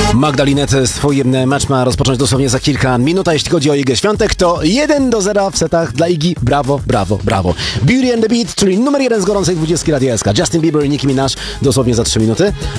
Magdalinet swój mecz ma rozpocząć dosłownie za kilka minut, a jeśli chodzi o Igę Świątek, to 1-0 w setach dla Igi. Brawo, brawo, brawo. Beauty and the Beat, czyli numer 1 z gorącej 20 Radia SK. Justin Bieber i Nicki Minaj dosłownie za 3 minuty.